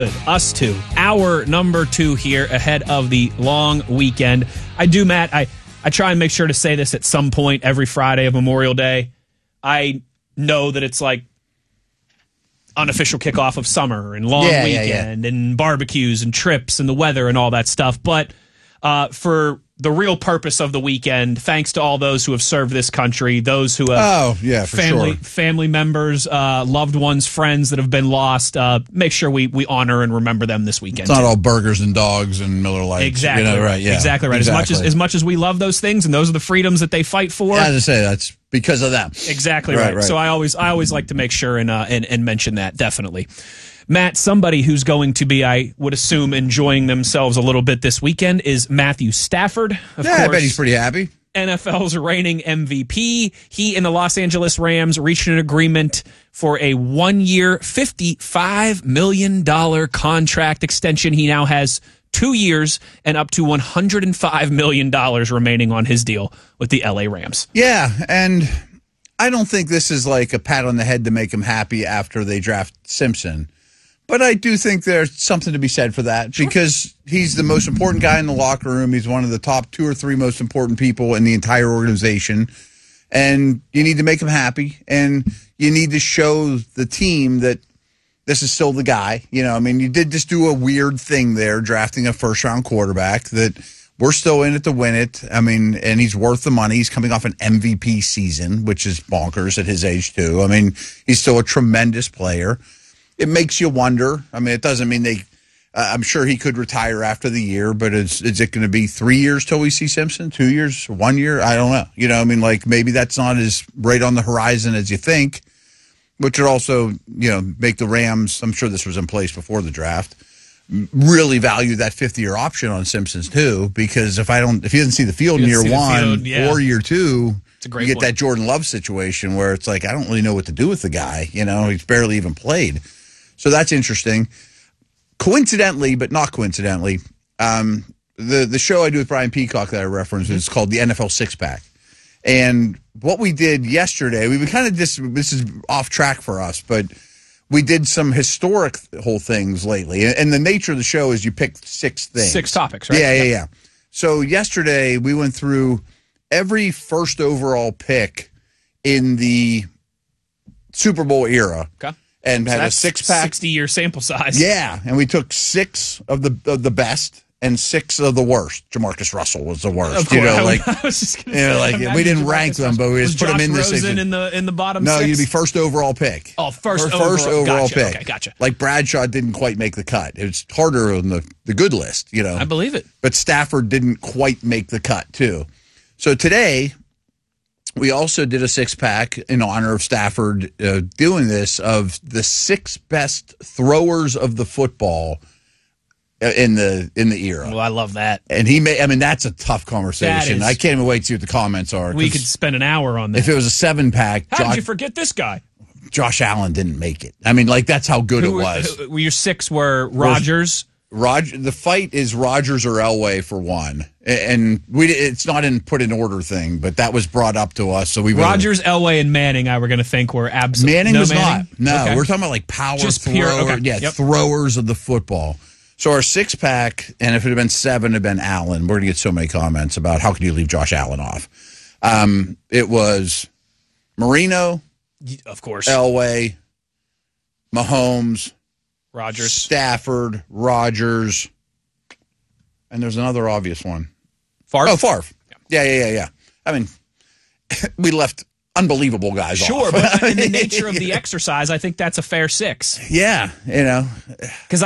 Us two, our number two here ahead of the long weekend. I do, Matt. I try and make sure to say this at some point every Friday of Memorial Day. I know that it's like unofficial kickoff of summer and long weekend and barbecues and trips and the weather and all that stuff. But for the real purpose of the weekend, thanks to all those who have served this country, those who have family members, loved ones, friends that have been lost, make sure we honor and remember them this weekend. It's not all burgers and dogs and Miller Lights. Exactly. Right. Yeah. Exactly right. Exactly. As much as we love those things and those are the freedoms that they fight for. Yeah, as I say, that's because of them. Exactly right. So I always like to make sure and mention that, definitely. Matt, somebody who's going to be, I would assume, enjoying themselves a little bit this weekend is Matthew Stafford. Of course, I bet he's pretty happy. NFL's reigning MVP. He and the Los Angeles Rams reached an agreement for a 1-year, $55 million contract extension. He now has 2 years and up to $105 million remaining on his deal with the LA Rams. Yeah, and I don't think this is like a pat on the head to make him happy after they draft Simpson. But I do think there's something to be said for that because he's the most important guy in the locker room. He's one of the top 2 or 3 most important people in the entire organization. And you need to make him happy. And you need to show the team that this is still the guy. You know, I mean, you did just do a weird thing there, drafting a first-round quarterback that we're still in it to win it. I mean, and he's worth the money. He's coming off an MVP season, which is bonkers at his age, too. I mean, he's still a tremendous player. It makes you wonder. I mean, it doesn't mean I'm sure he could retire after the year, but is it going to be 3 years till we see Simpson? 2 years? 1 year? I don't know. You know, I mean, like maybe that's not as right on the horizon as you think, which would also, make the Rams, I'm sure this was in place before the draft, really value that 5th-year option on Simpsons too, because if he doesn't see the field in year 1 or year 2, you get that Jordan Love situation where it's like, I don't really know what to do with the guy. He's barely even played. So that's interesting. Coincidentally, but not coincidentally, the show I do with Brian Peacock that I referenced is called the NFL Six Pack. And what we did yesterday, we kind of this is off track for us, but we did some historic whole things lately. And the nature of the show is you pick 6 things. 6 topics, right? Yeah. So yesterday we went through every first overall pick in the Super Bowl era. Okay. And had a 6-pack. 60-year sample size. Yeah, and we took 6 of the best and 6 of the worst. Jamarcus Russell was the worst. Of course, I was just going to say, we didn't rank them, but we just put them in this section. in the bottom 6? No, you'd be first overall pick. Oh, first overall pick. pick. Okay, gotcha. Like Bradshaw didn't quite make the cut. It's harder on the good list, I believe it. But Stafford didn't quite make the cut, too. So today, we also did a 6-pack in honor of Stafford doing this of the 6 best throwers of the football in the era. Well, I love that. And that's a tough conversation. I can't even wait to see what the comments are. We could spend an hour on that. If it was a 7-pack, how did you forget this guy? Josh Allen didn't make it. I mean, like that's how good it was. Your 6 were Rodgers. The fight is Rodgers or Elway for 1, and it's not put in order thing, but that was brought up to us. So Rodgers, Elway, and Manning. I were going to think were absolutely Manning was not. No, okay. We're talking about like power just thrower, pure, throwers of the football. So our 6-pack, and if it had been 7, it'd been Allen. We're going to get so many comments about how can you leave Josh Allen off. It was Marino, of course, Elway, Mahomes, Rodgers, Stafford, Rodgers, and there's another obvious one. Favre? Oh, Favre. Yeah. I mean, we left unbelievable guys off. Sure, but in the nature of the exercise, I think that's a fair 6. Yeah, Because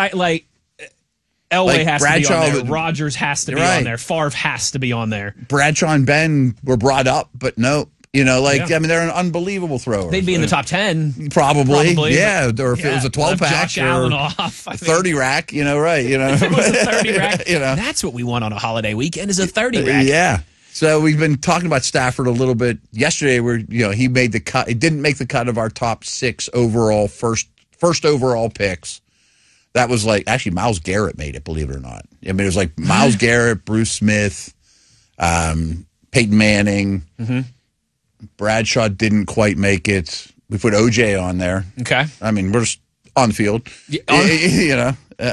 Elway has Bradshaw, to be on there. Rodgers has to be on there. Favre has to be on there. Bradshaw and Ben were brought up, but no. I mean, they're an unbelievable thrower. They'd be in the top 10. Probably. Yeah, or if it was a 12-pack. Josh Allen off. 30-rack, right. If it was a 30-rack, that's what we want on a holiday weekend is a 30-rack. Yeah. So we've been talking about Stafford a little bit yesterday where, he made the cut. He didn't make the cut of our top 6 overall, first overall picks. That was actually Myles Garrett made it, believe it or not. I mean, it was like Myles Garrett, Bruce Smith, Peyton Manning. Mm-hmm. Bradshaw didn't quite make it. We put OJ on there. Okay. I mean, we're just on the field. Yeah, You know,